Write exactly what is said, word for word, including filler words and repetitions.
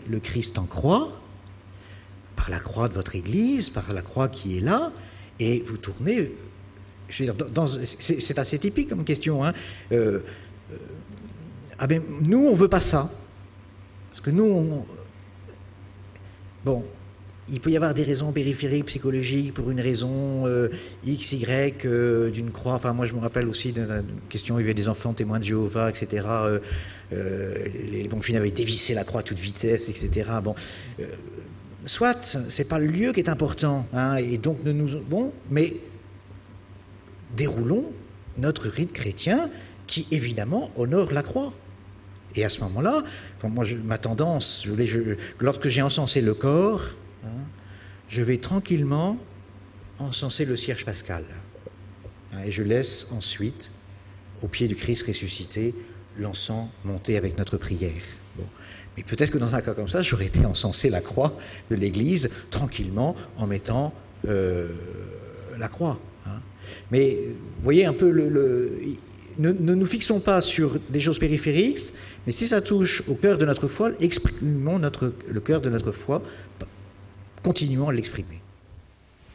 le Christ en croix, par la croix de votre Église, par la croix qui est là, et vous tournez... Je veux dire, dans, c'est, c'est assez typique comme question. Hein. Euh, euh, ah ben, nous, on ne veut pas ça. Parce que nous, on... Bon, il peut y avoir des raisons périphériques, psychologiques, pour une raison euh, X, Y, euh, d'une croix. Enfin, moi, je me rappelle aussi d'une question, il y avait des enfants témoins de Jéhovah, et cetera. Euh, euh, les bons filles avaient dévissé la croix à toute vitesse, et cetera. Bon, euh, soit, c'est pas le lieu qui est important, hein, et donc ne nous... Bon, mais déroulons notre rite chrétien qui, évidemment, honore la croix. Et à ce moment-là, enfin, moi, je, ma tendance, je voulais, je, lorsque j'ai encensé le corps, hein, je vais tranquillement encenser le cierge pascal. Hein, et je laisse ensuite, au pied du Christ ressuscité, l'encens monter avec notre prière. Bon. Mais peut-être que dans un cas comme ça, j'aurais été encenser la croix de l'Église tranquillement en mettant euh, la croix. Hein. Mais vous voyez un peu le... le ne, ne nous fixons pas sur des choses périphériques, mais si ça touche au cœur de notre foi, exprimons notre, le cœur de notre foi, continuons à l'exprimer.